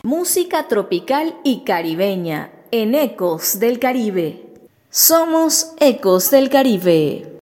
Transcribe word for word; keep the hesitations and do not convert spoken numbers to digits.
Música tropical y caribeña en Ecos del Caribe. Somos Ecos del Caribe.